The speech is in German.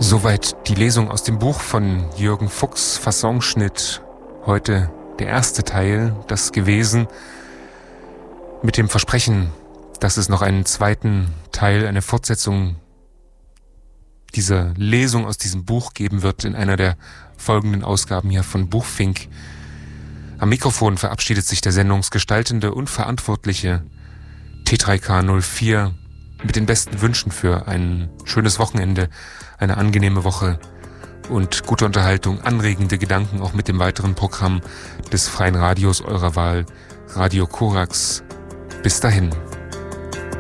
Soweit die Lesung aus dem Buch von Jürgen Fuchs, Fassonschnitt. Heute der erste Teil, das gewesen, mit dem Versprechen, dass es noch einen zweiten Teil, eine Fortsetzung dieser Lesung aus diesem Buch geben wird in einer der folgenden Ausgaben hier von Buchfink. Am Mikrofon verabschiedet sich der sendungsgestaltende und verantwortliche T3K04 mit den besten Wünschen für ein schönes Wochenende, eine angenehme Woche und gute Unterhaltung, anregende Gedanken auch mit dem weiteren Programm des Freien Radios eurer Wahl, Radio Korax. Bis dahin.